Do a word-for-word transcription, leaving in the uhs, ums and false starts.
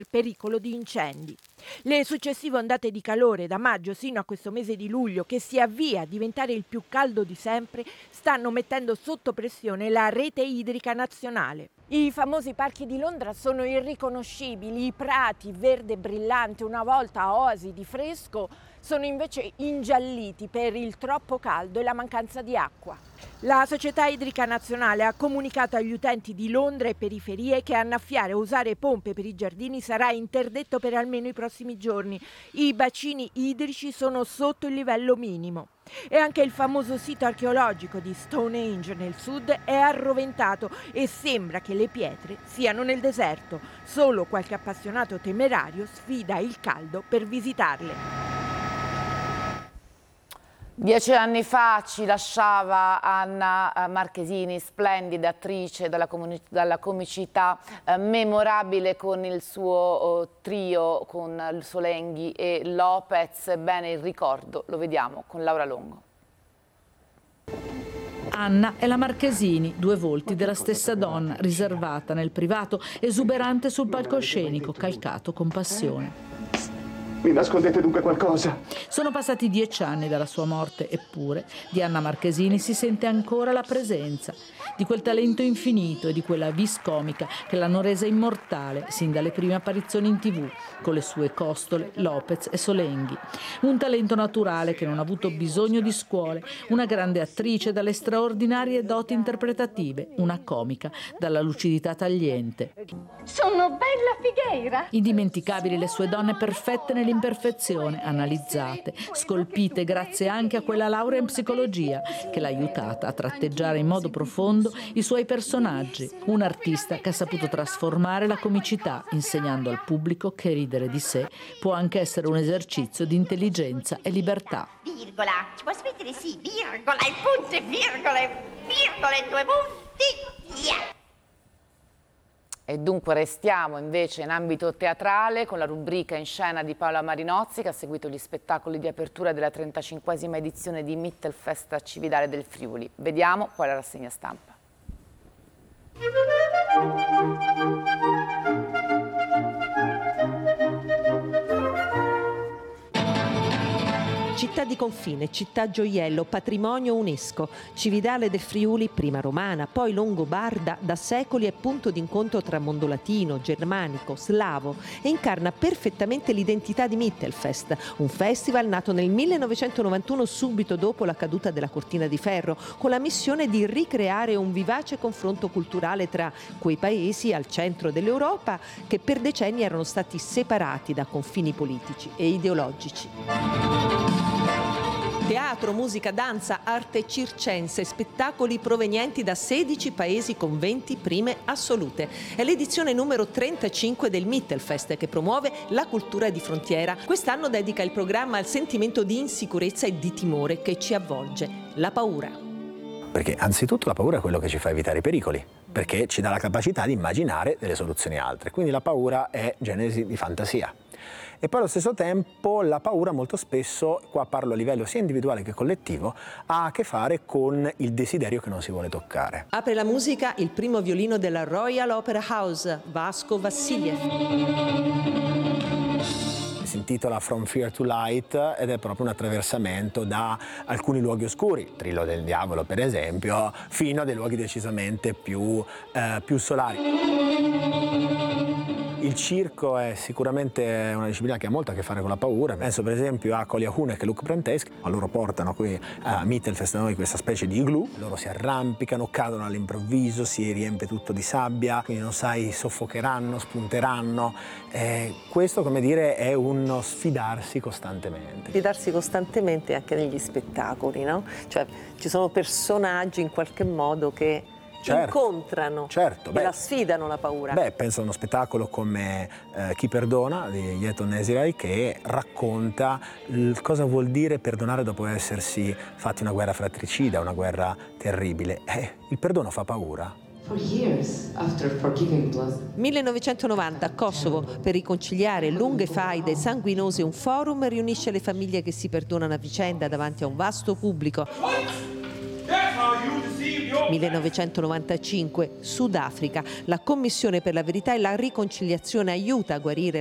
pericolo di incendi. Le successive ondate di calore da maggio sino a questo mese di luglio, che si avvia a diventare il più caldo di sempre, stanno mettendo sotto pressione la rete idrica nazionale. I famosi parchi di Londra sono irriconoscibili, i prati verde brillante, una volta oasi di fresco, sono invece ingialliti per il troppo caldo e la mancanza di acqua. La Società Idrica Nazionale ha comunicato agli utenti di Londra e periferie che annaffiare o usare pompe per i giardini sarà interdetto per almeno i prossimi giorni. I bacini idrici sono sotto il livello minimo. E anche il famoso sito archeologico di Stonehenge nel sud è arroventato e sembra che le pietre siano nel deserto. Solo qualche appassionato temerario sfida il caldo per visitarle. Dieci anni fa ci lasciava Anna Marchesini, splendida attrice dalla, dalla comicità, eh, memorabile con il suo eh, trio con Solenghi e Lopez. Bene, il ricordo lo vediamo con Laura Longo. Anna è la Marchesini, due volti della stessa donna, riservata nel privato, esuberante sul palcoscenico, calcato con passione. Mi nascondete dunque qualcosa? Sono passati dieci anni dalla sua morte, eppure di Anna Marchesini si sente ancora la presenza, di quel talento infinito e di quella vis comica che l'hanno resa immortale sin dalle prime apparizioni in tv, con le sue costole, Lopez e Solenghi. Un talento naturale che non ha avuto bisogno di scuole, una grande attrice dalle straordinarie doti interpretative, una comica dalla lucidità tagliente. Sono bella figheira! Indimenticabili le sue donne perfette nell'imperfezione, analizzate, scolpite grazie anche a quella laurea in psicologia che l'ha aiutata a tratteggiare in modo profondo i suoi personaggi. Un artista che ha saputo trasformare la comicità, insegnando al pubblico che ridere di sé può anche essere un esercizio di intelligenza e libertà. Virgola, ci puoi smettere? Sì, virgola, e punti, virgole, virgole, due punti, yeah. E dunque restiamo invece in ambito teatrale con la rubrica in scena di Paola Marinozzi, che ha seguito gli spettacoli di apertura della trentacinquesima edizione di Mittelfest a Cividale del Friuli. Vediamo poi la rassegna stampa. Città di confine, città gioiello, patrimonio UNESCO. Cividale del Friuli, prima romana, poi longobarda, da secoli è punto d'incontro tra mondo latino, germanico, slavo e incarna perfettamente l'identità di Mittelfest, un festival nato nel millenovecentonovantuno subito dopo la caduta della Cortina di Ferro, con la missione di ricreare un vivace confronto culturale tra quei paesi al centro dell'Europa che per decenni erano stati separati da confini politici e ideologici. Teatro, musica, danza, arte circense, spettacoli provenienti da sedici paesi con venti prime assolute. È l'edizione numero trentacinque del Mittelfest che promuove la cultura di frontiera. Quest'anno dedica il programma al sentimento di insicurezza e di timore che ci avvolge, la paura. Perché anzitutto la paura è quello che ci fa evitare i pericoli, perché ci dà la capacità di immaginare delle soluzioni altre. Quindi la paura è genesi di fantasia. E poi allo stesso tempo la paura molto spesso, qua parlo a livello sia individuale che collettivo, ha a che fare con il desiderio che non si vuole toccare. Apre la musica il primo violino della Royal Opera House, Vasco Vassiliev. Si intitola From Fear to Light ed è proprio un attraversamento da alcuni luoghi oscuri, Trillo del Diavolo per esempio, fino a dei luoghi decisamente più, eh, più solari. Il circo è sicuramente una disciplina che ha molto a che fare con la paura. Penso per esempio a Kolja Hunek e Luc Prentesk. Loro portano qui a Mittelfest da noi questa specie di igloo. Loro si arrampicano, cadono all'improvviso, si riempie tutto di sabbia, quindi non sai, soffocheranno, spunteranno. Eh, questo, come dire, è uno sfidarsi costantemente. Sfidarsi costantemente anche negli spettacoli, no? Cioè ci sono personaggi in qualche modo che Certo, incontrano certo. e Beh, la sfidano la paura. Beh, penso a uno spettacolo come eh, Chi perdona di Yeton Nesirai, che racconta il, cosa vuol dire perdonare dopo essersi fatti una guerra fratricida, una guerra terribile. Eh, il perdono fa paura. millenovecentonovanta, Kosovo. Per riconciliare lunghe faide sanguinose un forum riunisce le famiglie che si perdonano a vicenda davanti a un vasto pubblico. millenovecentonovantacinque, Sudafrica. La Commissione per la verità e la riconciliazione aiuta a guarire